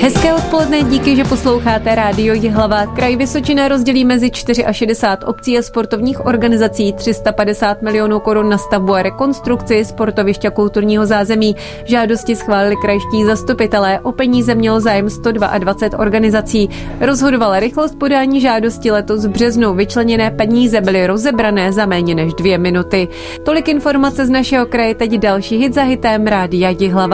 Hezké odpoledne, díky, že posloucháte Rádio Jihlava. Kraj Vysočina rozdělí mezi 64 obcí a sportovních organizací 350 milionů korun na stavbu a rekonstrukci sportoviště kulturního zázemí. Žádosti schválili krajští zastupitelé, o peníze mělo zájem 122 organizací. Rozhodovala rychlost podání žádosti, letos v březnu vyčleněné peníze byly rozebrané za méně než 2 minuty. Tolik informace z našeho kraje, teď další hit za hitem Rádia Jihlava.